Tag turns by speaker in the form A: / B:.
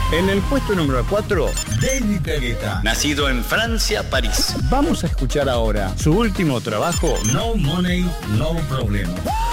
A: En el puesto número 4,
B: David Guetta.
A: nacido en Francia, París. Vamos a escuchar ahora su último trabajo,
B: No Money, No Problem.